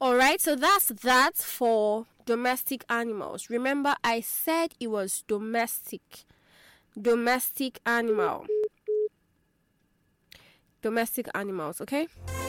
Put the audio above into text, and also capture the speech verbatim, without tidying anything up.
Alright, so that's that for domestic animals. Remember, I said it was domestic. Domestic animal. Domestic animals, okay?